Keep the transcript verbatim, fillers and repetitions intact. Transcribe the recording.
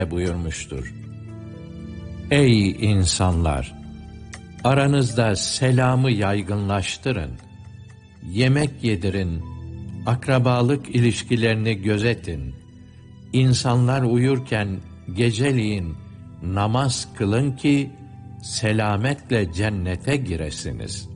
buyurmuştur. Ey insanlar! Aranızda selamı yaygınlaştırın. Yemek yedirin, akrabalık ilişkilerini gözetin. İnsanlar uyurken geceliğin namaz kılın ki selametle cennete giresiniz.